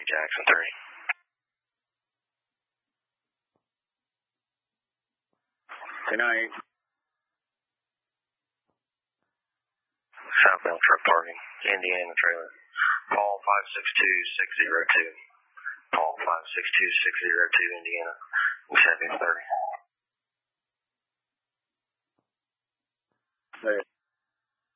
Jackson 3. Good night. Southbound truck parking, Indiana trailer. Call 562-602. Call 562-602 Indiana. Seven 30. Right.